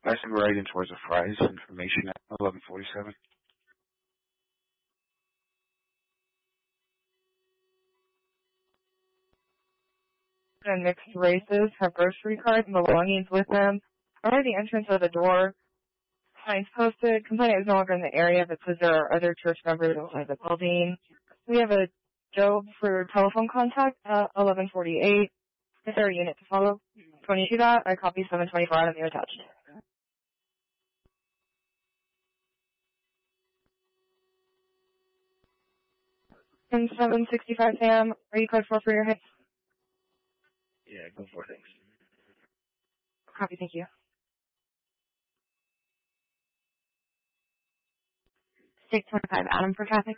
Passing right in towards the Fry's information at 1147. And mixed races have grocery carts and belongings with them. Or the entrance of the door. Signs posted. Complainant is no longer in the area, but says there are other church members inside the building. We have a Job for telephone contact at 1148. Is there a unit to follow? 22 that. I copy 724 out of the attached. And 765 Sam, are you code 4 for your hits? Yeah, go for it, thanks. Copy, thank you. 625 Adam for traffic.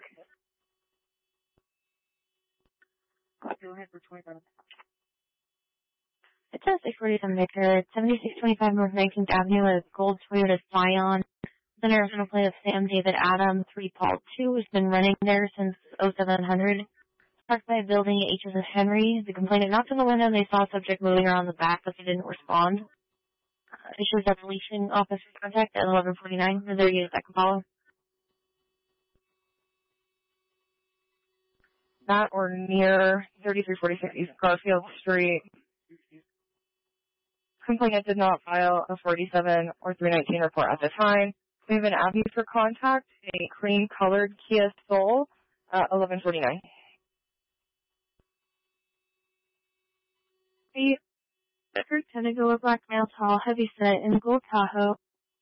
Go ahead for 25. It says 647 Victor, 7625 North 19th Avenue is Gold Toyota Scion. The original plate of Sam David Adam 3 Paul 2 has been running there since 0700. Parked by a building at H's of Henry. The complainant knocked on the window and they saw a subject moving around the back, but they didn't respond. Issues at the leasing office contact at 1149. Is there a unit that can follow? That or near 3346 East Garfield Street. Complainant did not file a 47 or 319 report at the time. We have an avenue for contact, a cream-colored Kia Soul, 1149. The Deckard Tenegoa Black Male Tall Heavy Set in Gold Tahoe,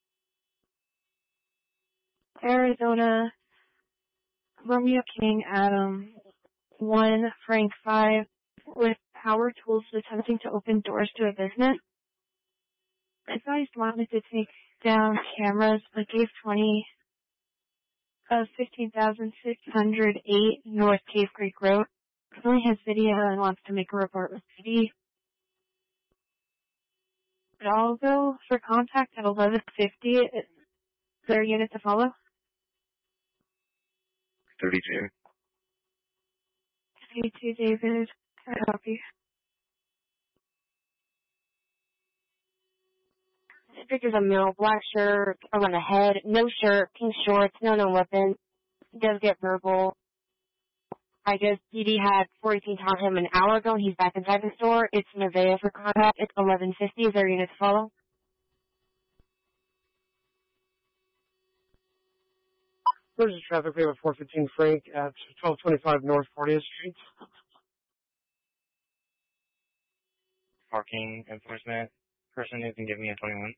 Arizona, Romeo King Adam 1 Frank 5 with power tools attempting to open doors to a business. Advised wanted to take down cameras, but gave 20 of 15,608 North Cave Creek Road. Only has video and wants to make a report with PD. But I'll go for contact at 1150. Is there a unit to follow? 32. 32 David. Copy. Pictures of male, black shirt, around the head, no shirt, pink shorts, no weapon. He does get verbal. I guess PD had 418 taught him an hour ago and he's back inside the store. It's Nevaeh for contact. It's 1150. Is there a unit to follow? There's a traffic favor 415 Frank at 1225 North 40th Street. Parking enforcement person who can give me a 21.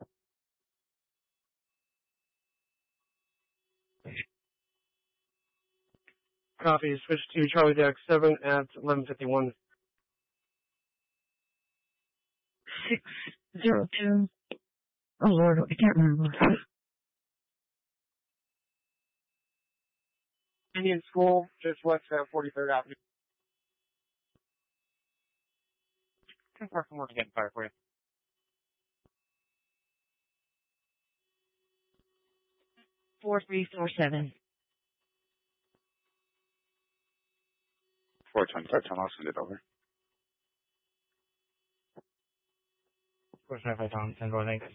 Copy. Switch to Charlie Deck 7 at 1151. 602. Oh Lord, I can't remember. Indian School, just west of 43rd Avenue. Can park somewhere to get fire for you. Four three four seven. 425, Tom, I'll send it over. 425 Tom, 10 4, thanks.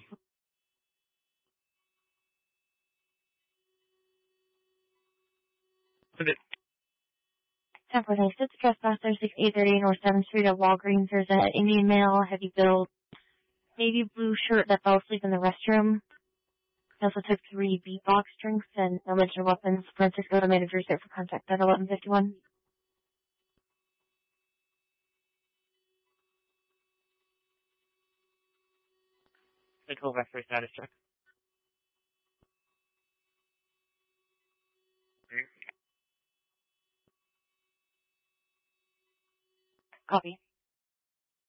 Send it. 10 4, thanks. It's trespasser 6830 North 7th Street at Walgreens. There's an Indian male, heavy build, navy blue shirt that fell asleep in the restroom. He also took 3 beatbox drinks and no mention of weapons. Francisco, the manager, is there for contact at 1151. Take 12 X-ray status check. Copy.